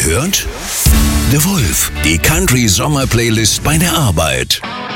gehört? The Wolf, die Country-Sommer-Playlist bei der Arbeit.